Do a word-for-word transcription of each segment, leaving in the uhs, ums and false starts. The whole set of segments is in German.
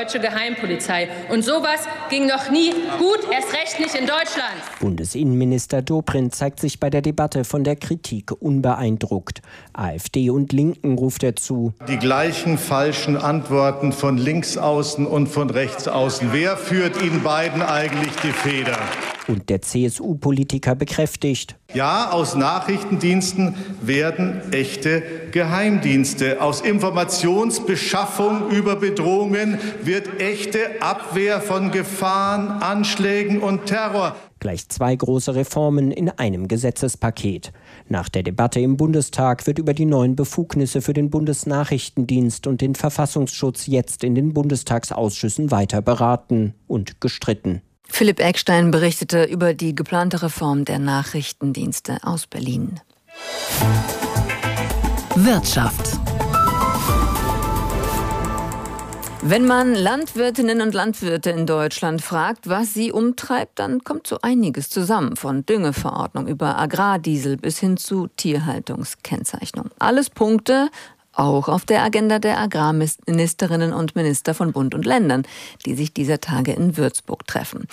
deutsche Geheimpolizei. Und sowas ging noch nie gut, erst recht nicht in Deutschland. Bundesinnenminister Dobrindt zeigt sich bei der Debatte von der Kritik unbeeindruckt. AfD und Linken ruft er zu. Die gleichen falschen Antworten von links außen und von rechts außen. Wer führt Ihnen beiden eigentlich die Feder? Und der C S U-Politiker bekräftigt. Ja, aus Nachrichtendiensten werden echte Geheimdienste. Aus Informationsbeschaffung über Bedrohungen wird echte Abwehr von Gefahren, Anschlägen und Terror. Gleich zwei große Reformen in einem Gesetzespaket. Nach der Debatte im Bundestag wird über die neuen Befugnisse für den Bundesnachrichtendienst und den Verfassungsschutz jetzt in den Bundestagsausschüssen weiter beraten und gestritten. Philipp Eckstein berichtete über die geplante Reform der Nachrichtendienste aus Berlin. Wirtschaft. Wenn man Landwirtinnen und Landwirte in Deutschland fragt, was sie umtreibt, dann kommt so einiges zusammen. Von Düngeverordnung über Agrardiesel bis hin zu Tierhaltungskennzeichnung. Alles Punkte, auch auf der Agenda der Agrarministerinnen und Minister von Bund und Ländern, die sich dieser Tage in Würzburg treffen.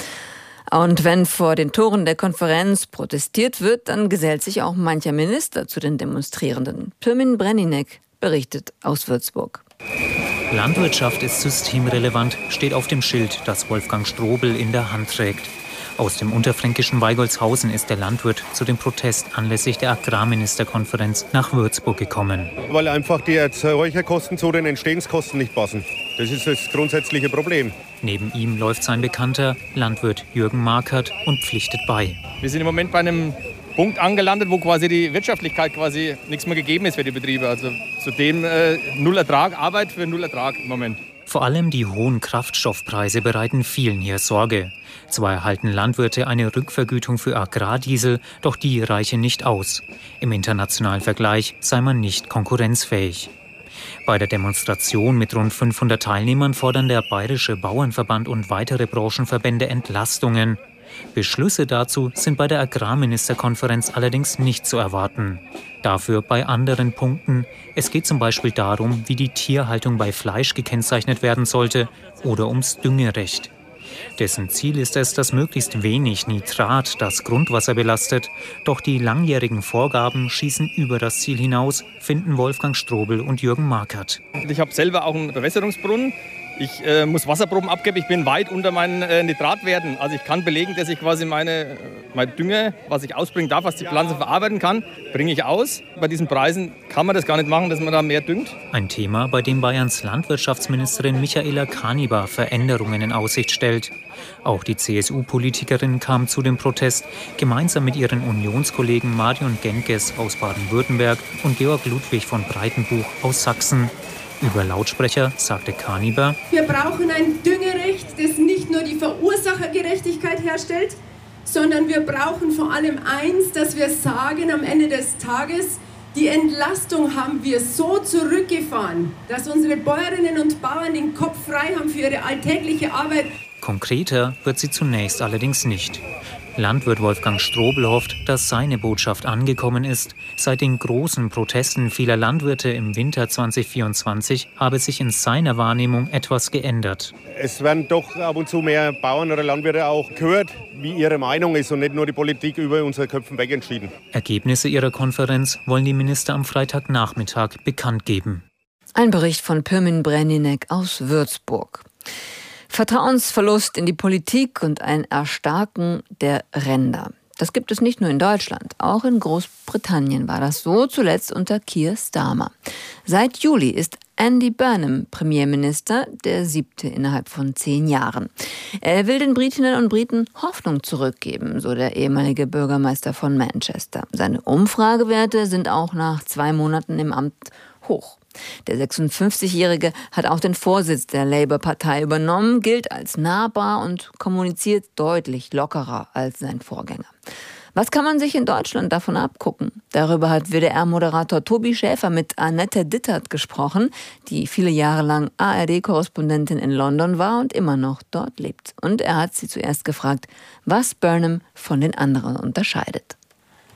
Und wenn vor den Toren der Konferenz protestiert wird, dann gesellt sich auch mancher Minister zu den Demonstrierenden. Pirmin Breninek berichtet aus Würzburg. Landwirtschaft ist systemrelevant, steht auf dem Schild, das Wolfgang Strobel in der Hand trägt. Aus dem unterfränkischen Weigolzhausen ist der Landwirt zu dem Protest anlässlich der Agrarministerkonferenz nach Würzburg gekommen. Weil einfach die Erzeugerkosten zu den Entstehungskosten nicht passen. Das ist das grundsätzliche Problem. Neben ihm läuft sein Bekannter, Landwirt Jürgen Markert, und pflichtet bei. Wir sind im Moment bei einem Punkt angelandet, wo quasi die Wirtschaftlichkeit quasi nichts mehr gegeben ist für die Betriebe. Also zudem äh, null Ertrag, Arbeit für null Ertrag im Moment. Vor allem die hohen Kraftstoffpreise bereiten vielen hier Sorge. Zwar erhalten Landwirte eine Rückvergütung für Agrardiesel, doch die reiche nicht aus. Im internationalen Vergleich sei man nicht konkurrenzfähig. Bei der Demonstration mit rund fünfhundert Teilnehmern fordern der Bayerische Bauernverband und weitere Branchenverbände Entlastungen. Beschlüsse dazu sind bei der Agrarministerkonferenz allerdings nicht zu erwarten. Dafür bei anderen Punkten. Es geht zum Beispiel darum, wie die Tierhaltung bei Fleisch gekennzeichnet werden sollte oder ums Düngerecht. Dessen Ziel ist es, dass möglichst wenig Nitrat das Grundwasser belastet. Doch die langjährigen Vorgaben schießen über das Ziel hinaus, finden Wolfgang Strobel und Jürgen Markert. Ich habe selber auch einen Bewässerungsbrunnen. Ich äh, muss Wasserproben abgeben, ich bin weit unter meinen äh, Nitratwerten. Also ich kann belegen, dass ich quasi meine, meine Dünge, was ich ausbringen darf, was die Pflanze verarbeiten kann, bringe ich aus. Bei diesen Preisen kann man das gar nicht machen, dass man da mehr düngt. Ein Thema, bei dem Bayerns Landwirtschaftsministerin Michaela Kanibar Veränderungen in Aussicht stellt. Auch die C S U-Politikerin kam zu dem Protest, gemeinsam mit ihren Unionskollegen Marion Genkes aus Baden-Württemberg und Georg Ludwig von Breitenbuch aus Sachsen. Über Lautsprecher sagte Kanibar: Wir brauchen ein Düngerecht, das nicht nur die Verursachergerechtigkeit herstellt, sondern wir brauchen vor allem eins, dass wir sagen am Ende des Tages, die Entlastung haben wir so zurückgefahren, dass unsere Bäuerinnen und Bauern den Kopf frei haben für ihre alltägliche Arbeit. Konkreter wird sie zunächst allerdings nicht. Landwirt Wolfgang Strobel hofft, dass seine Botschaft angekommen ist. Seit den großen Protesten vieler Landwirte im Winter zwanzig vierundzwanzig habe sich in seiner Wahrnehmung etwas geändert. Es werden doch ab und zu mehr Bauern oder Landwirte auch gehört, wie ihre Meinung ist und nicht nur die Politik über unsere Köpfen weg entschieden. Ergebnisse ihrer Konferenz wollen die Minister am Freitagnachmittag bekannt geben. Ein Bericht von Pirmin Breninek aus Würzburg. Vertrauensverlust in die Politik und ein Erstarken der Ränder. Das gibt es nicht nur in Deutschland, auch in Großbritannien war das so, zuletzt unter Keir Starmer. Seit Juli ist Andy Burnham Premierminister, der siebte innerhalb von zehn Jahren. Er will den Britinnen und Briten Hoffnung zurückgeben, so der ehemalige Bürgermeister von Manchester. Seine Umfragewerte sind auch nach zwei Monaten im Amt hoch. Der sechsundfünfzigjährige hat auch den Vorsitz der Labour-Partei übernommen, gilt als nahbar und kommuniziert deutlich lockerer als sein Vorgänger. Was kann man sich in Deutschland davon abgucken? Darüber hat W D R-Moderator Tobi Schäfer mit Annette Dittert gesprochen, die viele Jahre lang A R D-Korrespondentin in London war und immer noch dort lebt. Und er hat sie zuerst gefragt, was Burnham von den anderen unterscheidet.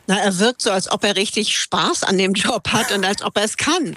Na, er wirkt so, als ob er richtig Spaß an dem Job hat und als ob er es kann.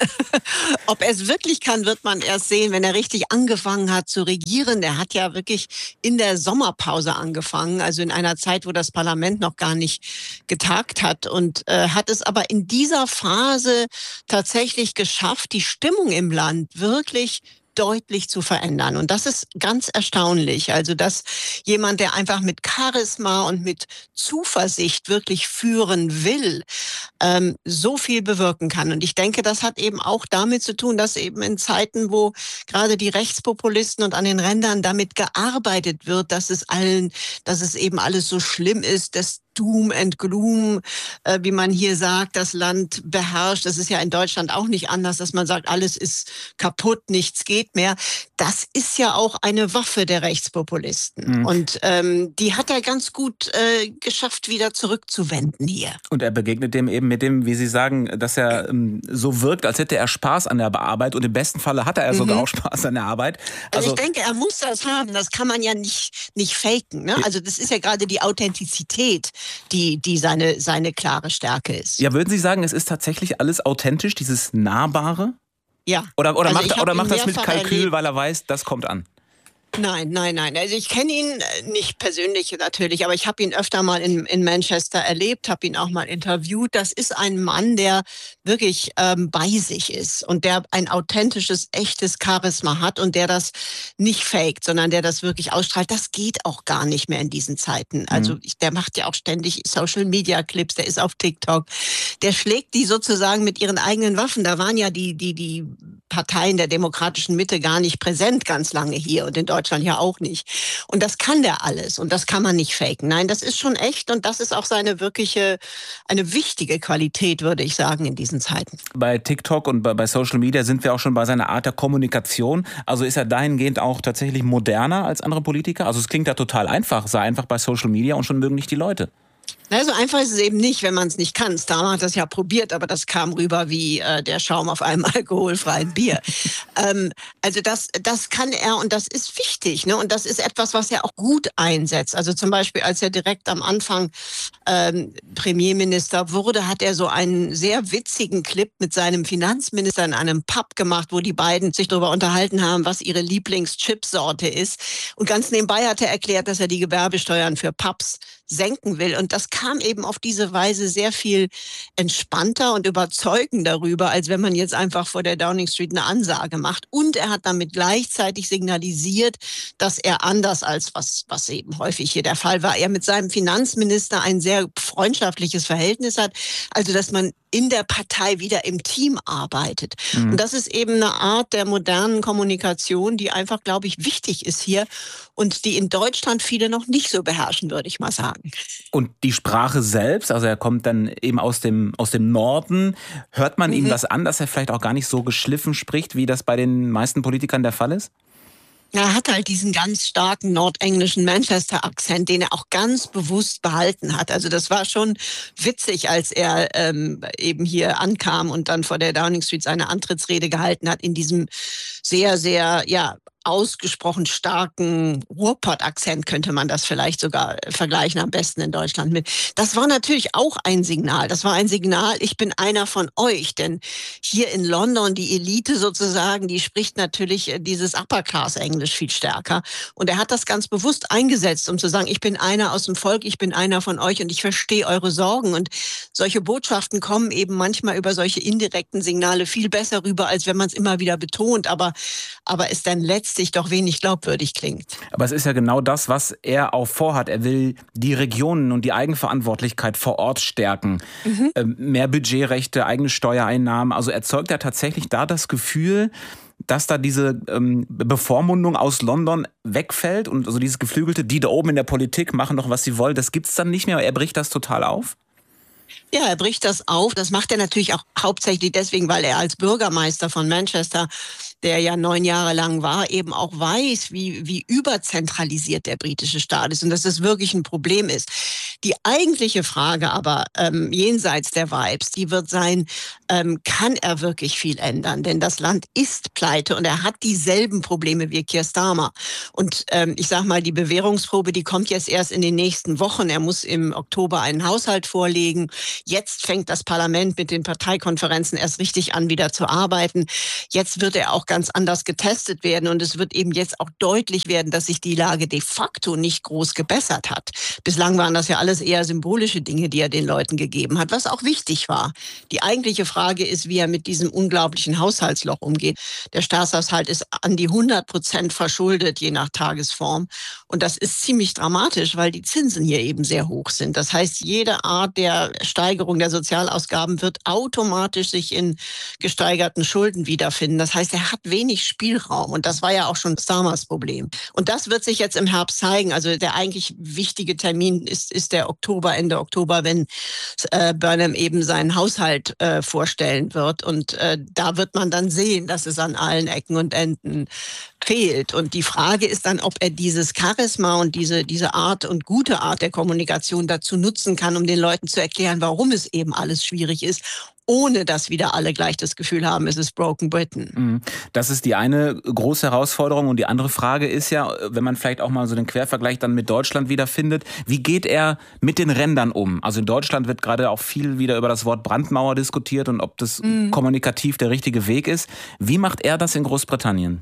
Ob er es wirklich kann, wird man erst sehen, wenn er richtig angefangen hat zu regieren. Er hat ja wirklich in der Sommerpause angefangen, also in einer Zeit, wo das Parlament noch gar nicht getagt hat, und äh, hat es aber in dieser Phase tatsächlich geschafft, die Stimmung im Land wirklich deutlich zu verändern. Und das ist ganz erstaunlich. Also, dass jemand, der einfach mit Charisma und mit Zuversicht wirklich führen will, ähm, so viel bewirken kann. Und ich denke, das hat eben auch damit zu tun, dass eben in Zeiten, wo gerade die Rechtspopulisten und an den Rändern damit gearbeitet wird, dass es allen, dass es eben alles so schlimm ist, dass Doom and Gloom, äh, wie man hier sagt, das Land beherrscht. Das ist ja in Deutschland auch nicht anders, dass man sagt, alles ist kaputt, nichts geht mehr. Das ist ja auch eine Waffe der Rechtspopulisten. Mhm. Und ähm, die hat er ganz gut äh, geschafft, wieder zurückzuwenden hier. Und er begegnet dem eben mit dem, wie Sie sagen, dass er ähm, so wirkt, als hätte er Spaß an der Arbeit. Und im besten Falle hatte er mhm. sogar auch Spaß an der Arbeit. Also, also ich denke, er muss das haben. Das kann man ja nicht, nicht faken. Ne? Also das ist ja gerade die Authentizität, die, die seine, seine klare Stärke ist. Ja, würden Sie sagen, es ist tatsächlich alles authentisch, dieses Nahbare? Ja. Oder, oder also macht, oder macht das mit Kalkül, erlebt. weil er weiß, das kommt an? Nein, nein, nein. Also ich kenne ihn nicht persönlich natürlich, aber ich habe ihn öfter mal in, in Manchester erlebt, habe ihn auch mal interviewt. Das ist ein Mann, der wirklich ähm, bei sich ist und der ein authentisches, echtes Charisma hat und der das nicht faked, sondern der das wirklich ausstrahlt. Das geht auch gar nicht mehr in diesen Zeiten. Also mhm. der macht ja auch ständig Social-Media-Clips, der ist auf TikTok. Der schlägt die sozusagen mit ihren eigenen Waffen. Da waren ja die, die, die Parteien der demokratischen Mitte gar nicht präsent ganz lange hier und in Deutschland ja auch nicht. Und das kann der alles und das kann man nicht faken. Nein, das ist schon echt und das ist auch seine wirkliche, eine wichtige Qualität, würde ich sagen, in diesen Zeiten. Bei TikTok und bei Social Media sind wir auch schon bei seiner Art der Kommunikation. Also ist er dahingehend auch tatsächlich moderner als andere Politiker? Also es klingt ja total einfach, sei einfach bei Social Media und schon mögen nicht die Leute. Na, so einfach ist es eben nicht, wenn man es nicht kann. Starmer hat das ja probiert, aber das kam rüber wie äh, der Schaum auf einem alkoholfreien Bier. ähm, also das, das kann er und das ist wichtig, ne? Und das ist etwas, was er auch gut einsetzt. Also zum Beispiel, als er direkt am Anfang ähm, Premierminister wurde, hat er so einen sehr witzigen Clip mit seinem Finanzminister in einem Pub gemacht, wo die beiden sich darüber unterhalten haben, was ihre Lieblingschipsorte ist. Und ganz nebenbei hat er erklärt, dass er die Gewerbesteuern für Pubs senken will. Und das kam eben auf diese Weise sehr viel entspannter und überzeugender rüber, als wenn man jetzt einfach vor der Downing Street eine Ansage macht. Und er hat damit gleichzeitig signalisiert, dass er anders als was, was eben häufig hier der Fall war, er mit seinem Finanzminister ein sehr freundschaftliches Verhältnis hat. Also, dass man in der Partei wieder im Team arbeitet. Mhm. Und das ist eben eine Art der modernen Kommunikation, die einfach, glaube ich, wichtig ist hier und die in Deutschland viele noch nicht so beherrschen, würde ich mal sagen. Und die Sprache selbst, also er kommt dann eben aus dem, aus dem Norden, hört man mhm. ihm das an, dass er vielleicht auch gar nicht so geschliffen spricht, wie das bei den meisten Politikern der Fall ist? Er hat halt diesen ganz starken nordenglischen Manchester-Akzent, den er auch ganz bewusst behalten hat. Also das war schon witzig, als er ähm, eben hier ankam und dann vor der Downing Street seine Antrittsrede gehalten hat in diesem sehr, sehr, ja, ausgesprochen starken Ruhrpott-Akzent könnte man das vielleicht sogar vergleichen, am besten in Deutschland mit. Das war natürlich auch ein Signal. Das war ein Signal, ich bin einer von euch. Denn hier in London, die Elite sozusagen, die spricht natürlich dieses Upper-Class-Englisch viel stärker. Und er hat das ganz bewusst eingesetzt, um zu sagen, ich bin einer aus dem Volk, ich bin einer von euch und ich verstehe eure Sorgen. Und solche Botschaften kommen eben manchmal über solche indirekten Signale viel besser rüber, als wenn man es immer wieder betont, aber, aber es dann letztlich sich doch wenig glaubwürdig klingt. Aber es ist ja genau das, was er auch vorhat. Er will die Regionen und die Eigenverantwortlichkeit vor Ort stärken. Mhm. Ähm, mehr Budgetrechte, eigene Steuereinnahmen. Also erzeugt er tatsächlich da das Gefühl, dass da diese ähm, Bevormundung aus London wegfällt und also dieses Geflügelte, die da oben in der Politik machen doch, was sie wollen, das gibt's dann nicht mehr. Er bricht das total auf? Ja, er bricht das auf. Das macht er natürlich auch hauptsächlich deswegen, weil er als Bürgermeister von Manchester der ja neun Jahre lang war, eben auch weiß, wie, wie überzentralisiert der britische Staat ist und dass das wirklich ein Problem ist. Die eigentliche Frage aber ähm, jenseits der Vibes, die wird sein, ähm, kann er wirklich viel ändern? Denn das Land ist pleite und er hat dieselben Probleme wie Keir Starmer. Und ähm, ich sag mal, die Bewährungsprobe, die kommt jetzt erst in den nächsten Wochen. Er muss im Oktober einen Haushalt vorlegen. Jetzt fängt das Parlament mit den Parteikonferenzen erst richtig an, wieder zu arbeiten. Jetzt wird er auch ganz anders getestet werden und es wird eben jetzt auch deutlich werden, dass sich die Lage de facto nicht groß gebessert hat. Bislang waren das ja alles eher symbolische Dinge, die er den Leuten gegeben hat, was auch wichtig war. Die eigentliche Frage ist, wie er mit diesem unglaublichen Haushaltsloch umgeht. Der Staatshaushalt ist an die hundert Prozent verschuldet, je nach Tagesform. Und das ist ziemlich dramatisch, weil die Zinsen hier eben sehr hoch sind. Das heißt, jede Art der Steigerung der Sozialausgaben wird automatisch sich in gesteigerten Schulden wiederfinden. Das heißt, er hat wenig Spielraum. Und das war ja auch schon Starmers Problem. Und das wird sich jetzt im Herbst zeigen. Also der eigentlich wichtige Termin ist, ist der Oktober, Ende Oktober, wenn äh, Burnham eben seinen Haushalt äh, vorstellen wird. Und äh, da wird man dann sehen, dass es an allen Ecken und Enden fehlt. Und die Frage ist dann, ob er dieses Charisma und diese, diese Art und gute Art der Kommunikation dazu nutzen kann, um den Leuten zu erklären, warum es eben alles schwierig ist, ohne dass wieder alle gleich das Gefühl haben, es ist Broken Britain. Das ist die eine große Herausforderung. Und die andere Frage ist ja, wenn man vielleicht auch mal so den Quervergleich dann mit Deutschland wiederfindet, wie geht er mit den Rändern um? Also in Deutschland wird gerade auch viel wieder über das Wort Brandmauer diskutiert und ob das mhm. kommunikativ der richtige Weg ist. Wie macht er das in Großbritannien?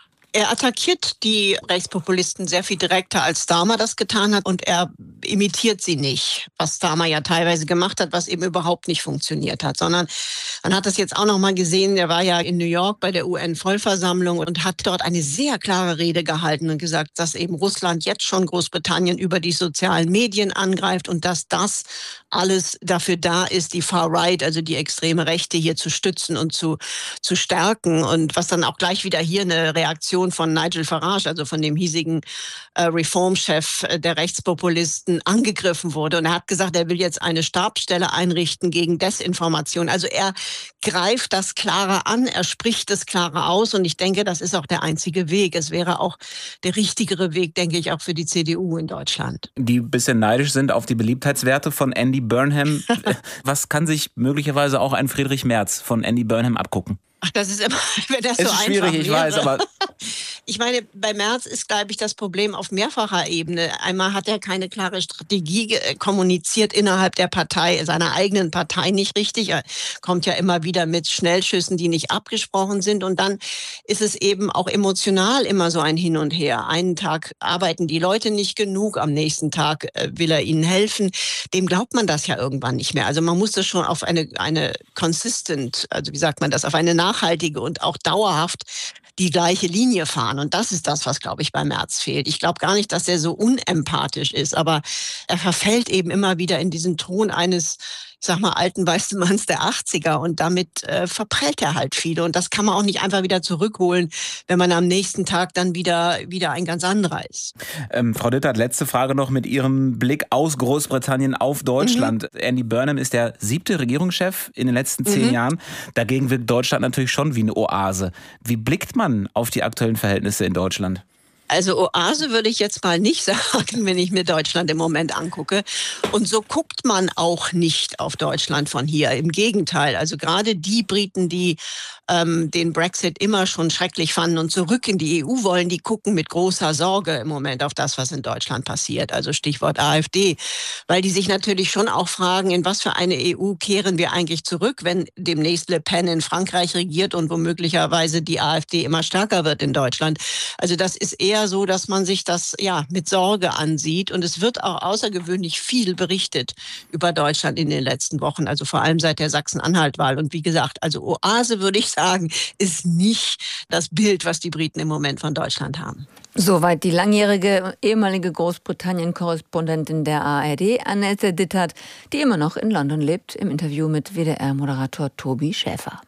Er attackiert die Rechtspopulisten sehr viel direkter, als Starmer das getan hat. Und er imitiert sie nicht, was Starmer ja teilweise gemacht hat, was eben überhaupt nicht funktioniert hat. Sondern man hat das jetzt auch noch mal gesehen, er war ja in New York bei der U N-Vollversammlung und hat dort eine sehr klare Rede gehalten und gesagt, dass eben Russland jetzt schon Großbritannien über die sozialen Medien angreift und dass das alles dafür da ist, die Far-Right, also die extreme Rechte hier zu stützen und zu, zu stärken. Und was dann auch gleich wieder hier eine Reaktion von Nigel Farage, also von dem hiesigen äh, Reformchef der Rechtspopulisten, angegriffen wurde. Und er hat gesagt, er will jetzt eine Stabsstelle einrichten gegen Desinformation. Also er greift das klarer an, er spricht es klarer aus. Und ich denke, das ist auch der einzige Weg. Es wäre auch der richtigere Weg, denke ich, auch für die C D U in Deutschland. Die ein bisschen neidisch sind auf die Beliebtheitswerte von Andy Burnham. Was kann sich möglicherweise auch ein Friedrich Merz von Andy Burnham abgucken? Ach, das ist immer, wenn das es so ist schwierig, einfach ich weiß, aber ich meine, bei Merz ist, glaube ich, das Problem auf mehrfacher Ebene. Einmal hat er keine klare Strategie kommuniziert innerhalb der Partei, seiner eigenen Partei nicht richtig. Er kommt ja immer wieder mit Schnellschüssen, die nicht abgesprochen sind. Und dann ist es eben auch emotional immer so ein Hin und Her. Einen Tag arbeiten die Leute nicht genug, am nächsten Tag will er ihnen helfen. Dem glaubt man das ja irgendwann nicht mehr. Also man muss das schon auf eine, eine consistent, also wie sagt man das, auf eine nachhaltige und auch dauerhaft die gleiche Linie fahren. Und das ist das, was, glaube ich, bei Merz fehlt. Ich glaube gar nicht, dass er so unempathisch ist, aber er verfällt eben immer wieder in diesen Ton eines, ich sag mal, alten weißen Manns der achtziger und damit äh, verprellt er halt viele. Und das kann man auch nicht einfach wieder zurückholen, wenn man am nächsten Tag dann wieder, wieder ein ganz anderer ist. Ähm, Frau Dittert, letzte Frage noch mit Ihrem Blick aus Großbritannien auf Deutschland. Mhm. Andy Burnham ist der siebte Regierungschef in den letzten zehn mhm. Jahren. Dagegen wirkt Deutschland natürlich schon wie eine Oase. Wie blickt man auf die aktuellen Verhältnisse in Deutschland? Also Oase würde ich jetzt mal nicht sagen, wenn ich mir Deutschland im Moment angucke. Und so guckt man auch nicht auf Deutschland von hier. Im Gegenteil, also gerade die Briten, die ähm, den Brexit immer schon schrecklich fanden und zurück in die E U wollen, die gucken mit großer Sorge im Moment auf das, was in Deutschland passiert. Also Stichwort AfD. Weil die sich natürlich schon auch fragen, in was für eine E U kehren wir eigentlich zurück, wenn demnächst Le Pen in Frankreich regiert und womöglicherweise die AfD immer stärker wird in Deutschland. Also das ist eher so, dass man sich das ja mit Sorge ansieht. Und es wird auch außergewöhnlich viel berichtet über Deutschland in den letzten Wochen, also vor allem seit der Sachsen-Anhalt-Wahl. Und wie gesagt, also Oase, würde ich sagen, ist nicht das Bild, was die Briten im Moment von Deutschland haben. Soweit die langjährige ehemalige Großbritannien-Korrespondentin der A R D, Annette Dittert, die immer noch in London lebt, im Interview mit W D R-Moderator Tobi Schäfer.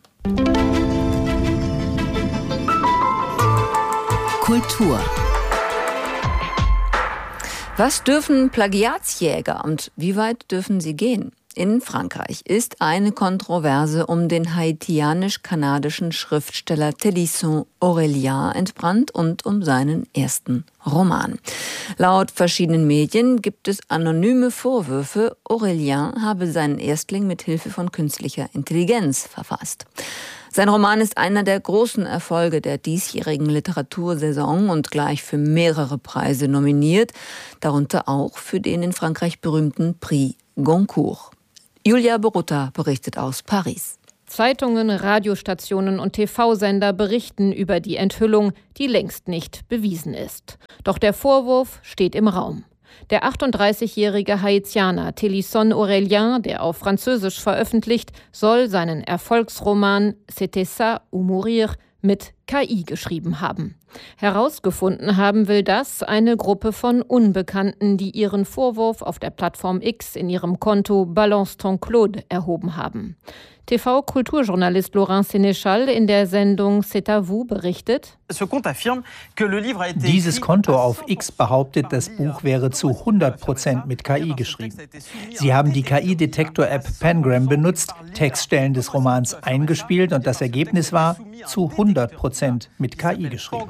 Kultur. Was dürfen Plagiatsjäger und wie weit dürfen sie gehen? In Frankreich ist eine Kontroverse um den haitianisch-kanadischen Schriftsteller Télisson Aurélien entbrannt und um seinen ersten Roman. Laut verschiedenen Medien gibt es anonyme Vorwürfe, Aurélien habe seinen Erstling mit Hilfe von künstlicher Intelligenz verfasst. Sein Roman ist einer der großen Erfolge der diesjährigen Literatursaison und gleich für mehrere Preise nominiert, darunter auch für den in Frankreich berühmten Prix Goncourt. Julia Borutta berichtet aus Paris. Zeitungen, Radiostationen und T V-Sender berichten über die Enthüllung, die längst nicht bewiesen ist. Doch der Vorwurf steht im Raum. Der achtunddreißigjährige Haitianer Télisson Aurélien, der auf Französisch veröffentlicht, soll seinen Erfolgsroman C'était ça ou mourir mit K I geschrieben haben. Herausgefunden haben will das eine Gruppe von Unbekannten, die ihren Vorwurf auf der Plattform X in ihrem Konto Balance ton Claude erhoben haben. T V-Kulturjournalist Laurent Sénéchal in der Sendung C'est à vous berichtet: Dieses Konto auf X behauptet, das Buch wäre zu hundert Prozent mit K I geschrieben. Sie haben die K I-Detektor-App Pangram benutzt, Textstellen des Romans eingespielt und das Ergebnis war zu hundert Prozent mit K I geschrieben.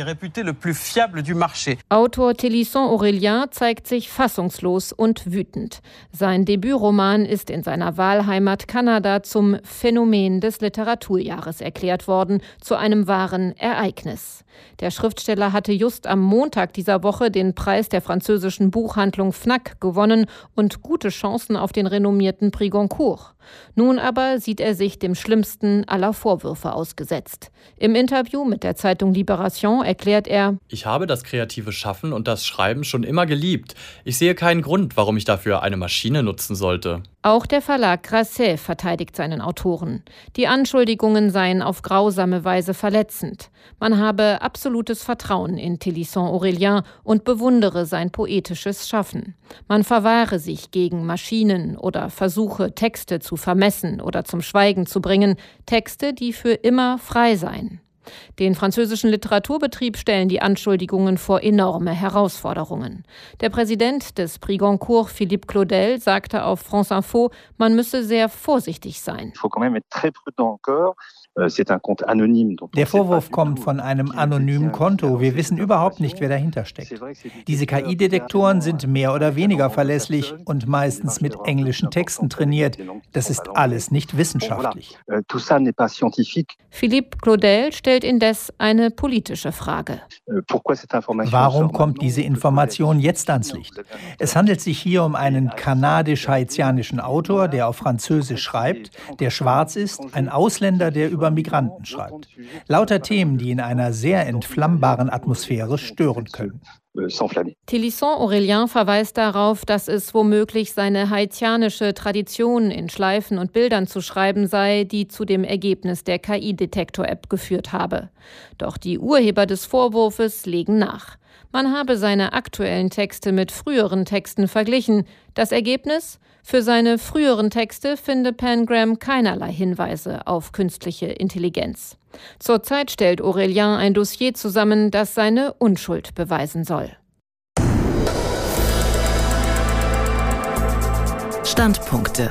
Autor Télisson Aurélien zeigt sich fassungslos und wütend. Sein Debütroman ist in seiner Wahlheimat Kanada zum Phänomen des Literaturjahres erklärt worden, zu einem wahren Ereignis. Der Schriftsteller hatte just am Montag dieser Woche den Preis der französischen Buchhandlung Fnac gewonnen und gute Chancen auf den renommierten Prix Goncourt. Nun aber sieht er sich dem schlimmsten aller Vorwürfe ausgesetzt. Im Interview mit der Zeitung Libération erklärt er: Ich habe das kreative Schaffen und das Schreiben schon immer geliebt. Ich sehe keinen Grund, warum ich dafür eine Maschine nutzen sollte. Auch der Verlag Grasset verteidigt seinen Autoren. Die Anschuldigungen seien auf grausame Weise verletzend. Man habe absolutes Vertrauen in Télisson Aurélien und bewundere sein poetisches Schaffen. Man verwahre sich gegen Maschinen oder Versuche, Texte zu vermessen oder zum Schweigen zu bringen, Texte, die für immer frei seien. Den französischen Literaturbetrieb stellen die Anschuldigungen vor enorme Herausforderungen. Der Präsident des Prix Goncourt, Philippe Claudel, sagte auf France Info, man müsse sehr vorsichtig sein. Der Vorwurf kommt von einem anonymen Konto. Wir wissen überhaupt nicht, wer dahinter steckt. Diese K I-Detektoren sind mehr oder weniger verlässlich und meistens mit englischen Texten trainiert. Das ist alles nicht wissenschaftlich. Philippe Claudel stellt indes eine politische Frage. Warum kommt diese Information jetzt ans Licht? Es handelt sich hier um einen kanadisch-haitianischen Autor, der auf Französisch schreibt, der schwarz ist, ein Ausländer, der über Migranten schreibt. Lauter Themen, die in einer sehr entflammbaren Atmosphäre stören können. Télisson Aurélien verweist darauf, dass es womöglich seine haitianische Tradition, in Schleifen und Bildern zu schreiben sei, die zu dem Ergebnis der K I-Detektor-App geführt habe. Doch die Urheber des Vorwurfs legen nach. Man habe seine aktuellen Texte mit früheren Texten verglichen. Das Ergebnis? Für seine früheren Texte finde Pangram keinerlei Hinweise auf künstliche Intelligenz. Zurzeit stellt Aurélien ein Dossier zusammen, das seine Unschuld beweisen soll. Standpunkte.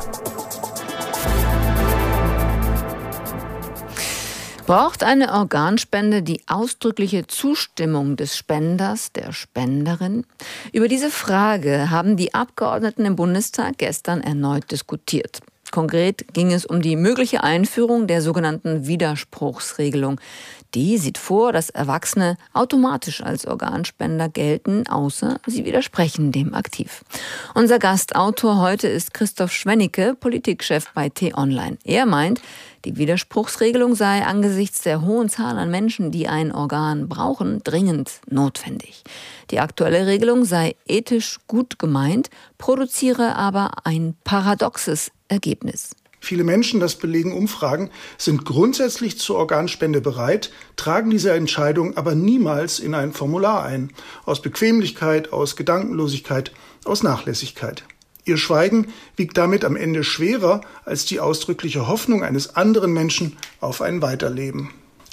Braucht eine Organspende die ausdrückliche Zustimmung des Spenders, der Spenderin? Über diese Frage haben die Abgeordneten im Bundestag gestern erneut diskutiert. Konkret ging es um die mögliche Einführung der sogenannten Widerspruchsregelung. Die sieht vor, dass Erwachsene automatisch als Organspender gelten, außer sie widersprechen dem aktiv. Unser Gastautor heute ist Christoph Schwennicke, Politikchef bei T-Online. Er meint, die Widerspruchsregelung sei angesichts der hohen Zahl an Menschen, die ein Organ brauchen, dringend notwendig. Die aktuelle Regelung sei ethisch gut gemeint, produziere aber ein paradoxes Ergebnis. Viele Menschen, das belegen Umfragen, sind grundsätzlich zur Organspende bereit, tragen diese Entscheidung aber niemals in ein Formular ein. Aus Bequemlichkeit, aus Gedankenlosigkeit, aus Nachlässigkeit. Ihr Schweigen wiegt damit am Ende schwerer als die ausdrückliche Hoffnung eines anderen Menschen auf ein Weiterleben.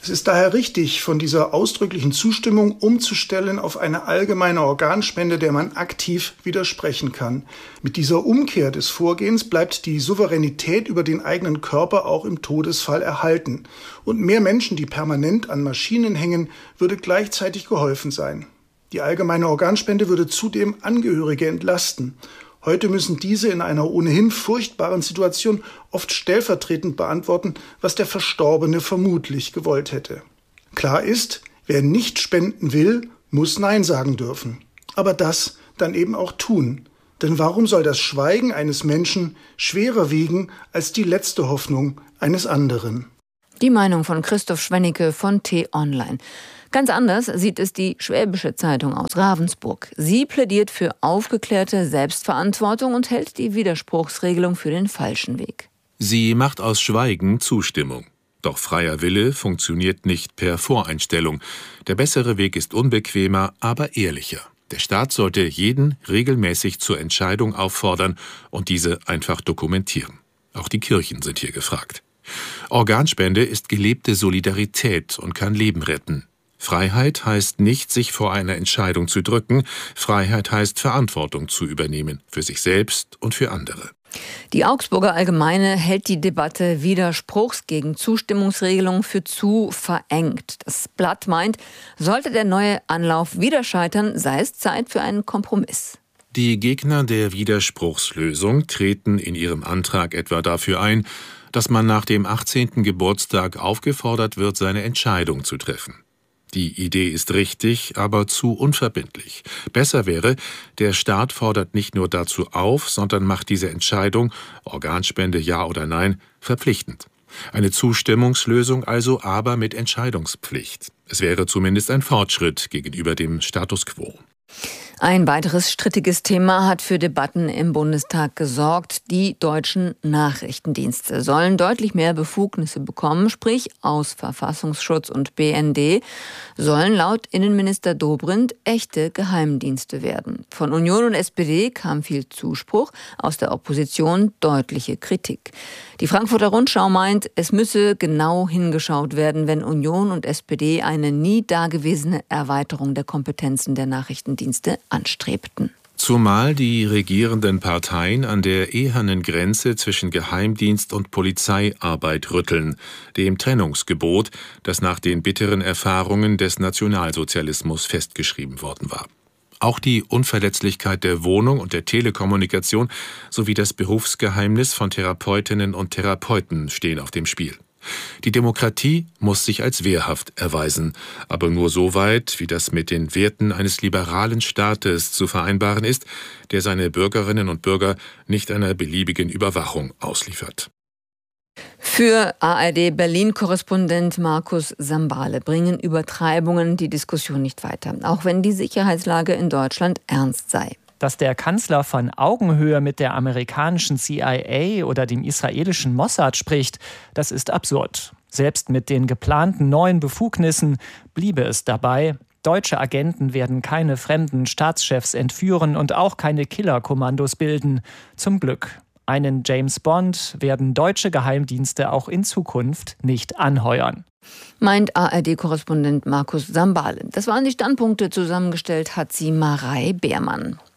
Es ist daher richtig, von dieser ausdrücklichen Zustimmung umzustellen auf eine allgemeine Organspende, der man aktiv widersprechen kann. Mit dieser Umkehr des Vorgehens bleibt die Souveränität über den eigenen Körper auch im Todesfall erhalten. Und mehr Menschen, die permanent an Maschinen hängen, würde gleichzeitig geholfen sein. Die allgemeine Organspende würde zudem Angehörige entlasten. Heute müssen diese in einer ohnehin furchtbaren Situation oft stellvertretend beantworten, was der Verstorbene vermutlich gewollt hätte. Klar ist, wer nicht spenden will, muss Nein sagen dürfen. Aber das dann eben auch tun. Denn warum soll das Schweigen eines Menschen schwerer wiegen als die letzte Hoffnung eines anderen? Die Meinung von Christoph Schwennecke von T-Online. Ganz anders sieht es die Schwäbische Zeitung aus Ravensburg. Sie plädiert für aufgeklärte Selbstverantwortung und hält die Widerspruchsregelung für den falschen Weg. Sie macht aus Schweigen Zustimmung. Doch freier Wille funktioniert nicht per Voreinstellung. Der bessere Weg ist unbequemer, aber ehrlicher. Der Staat sollte jeden regelmäßig zur Entscheidung auffordern und diese einfach dokumentieren. Auch die Kirchen sind hier gefragt. Organspende ist gelebte Solidarität und kann Leben retten. Freiheit heißt nicht, sich vor einer Entscheidung zu drücken. Freiheit heißt, Verantwortung zu übernehmen, für sich selbst und für andere. Die Augsburger Allgemeine hält die Debatte Widerspruchs gegen Zustimmungsregelung für zu verengt. Das Blatt meint, sollte der neue Anlauf wieder scheitern, sei es Zeit für einen Kompromiss. Die Gegner der Widerspruchslösung treten in ihrem Antrag etwa dafür ein, dass man nach dem achtzehnten Geburtstag aufgefordert wird, seine Entscheidung zu treffen. Die Idee ist richtig, aber zu unverbindlich. Besser wäre, der Staat fordert nicht nur dazu auf, sondern macht diese Entscheidung, Organspende ja oder nein, verpflichtend. Eine Zustimmungslösung also, aber mit Entscheidungspflicht. Es wäre zumindest ein Fortschritt gegenüber dem Status quo. Ein weiteres strittiges Thema hat für Debatten im Bundestag gesorgt. Die deutschen Nachrichtendienste sollen deutlich mehr Befugnisse bekommen, sprich aus Verfassungsschutz und B N D sollen laut Innenminister Dobrindt echte Geheimdienste werden. Von Union und S P D kam viel Zuspruch, aus der Opposition deutliche Kritik. Die Frankfurter Rundschau meint, es müsse genau hingeschaut werden, wenn Union und S P D eine nie dagewesene Erweiterung der Kompetenzen der Nachrichtendienste anstrebten. Zumal die regierenden Parteien an der ehernen Grenze zwischen Geheimdienst und Polizeiarbeit rütteln, dem Trennungsgebot, das nach den bitteren Erfahrungen des Nationalsozialismus festgeschrieben worden war. Auch die Unverletzlichkeit der Wohnung und der Telekommunikation sowie das Berufsgeheimnis von Therapeutinnen und Therapeuten stehen auf dem Spiel. Die Demokratie muss sich als wehrhaft erweisen, aber nur so weit, wie das mit den Werten eines liberalen Staates zu vereinbaren ist, der seine Bürgerinnen und Bürger nicht einer beliebigen Überwachung ausliefert. Für A R D-Berlin-Korrespondent Markus Sambale bringen Übertreibungen die Diskussion nicht weiter, auch wenn die Sicherheitslage in Deutschland ernst sei. Dass der Kanzler von Augenhöhe mit der amerikanischen C I A oder dem israelischen Mossad spricht, das ist absurd. Selbst mit den geplanten neuen Befugnissen bliebe es dabei. Deutsche Agenten werden keine fremden Staatschefs entführen und auch keine Killerkommandos bilden. Zum Glück. Einen James Bond werden deutsche Geheimdienste auch in Zukunft nicht anheuern. Meint A R D-Korrespondent Markus Sambale. Das waren die Standpunkte, zusammengestellt hat sie Marei Beermann.